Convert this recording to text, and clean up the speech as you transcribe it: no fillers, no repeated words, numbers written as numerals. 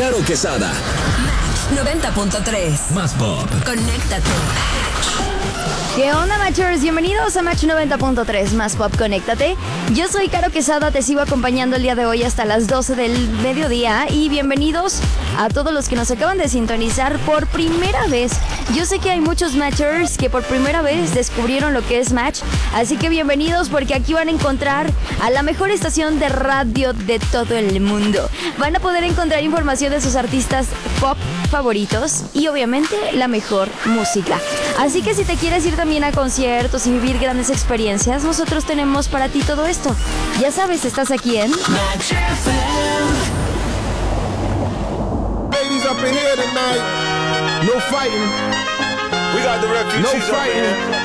Caro Quesada. Match 90.3. Más pop. Conéctate. ¿Qué onda, Matchers? Bienvenidos a Match 90.3, Más Pop, Conéctate. Yo soy Caro Quesada, te sigo acompañando el día de hoy hasta las 12 del mediodía. Y bienvenidos a todos los que nos acaban de sintonizar por primera vez. Yo sé que hay muchos Matchers que por primera vez descubrieron lo que es Match. Así que bienvenidos, porque aquí van a encontrar a la mejor estación de radio de todo el mundo. Van a poder encontrar información de sus artistas pop favoritos y obviamente la mejor música. Así que si te quieres ir también a conciertos y vivir grandes experiencias, nosotros tenemos para ti todo esto. Ya sabes, estás aquí en Match FM. Ladies up in here tonight. No fighting. We got the refugees No up in fighting. here.